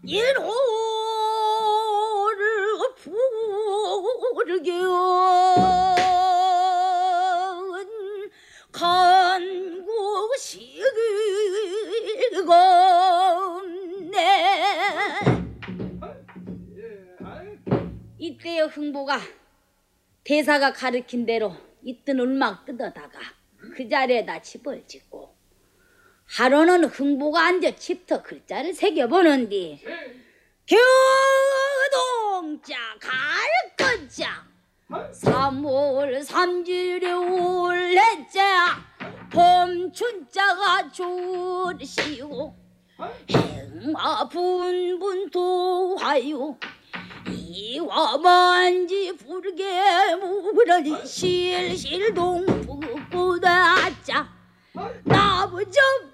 인호를 부르기은 간구시건네. 이때의 흥보가 대사가 가르친 대로 이뜬 울막 뜯어다가 그 자리에다 집을 짓고 하루는 흥보가 앉아 집터 글자를 새겨보는디 교동자 갈것자 3월 3일에 올해자 봄춘자가 줄시오 행마 분분 도하요 이와 만지 부르게 물으니 실실 동북보다자 나부저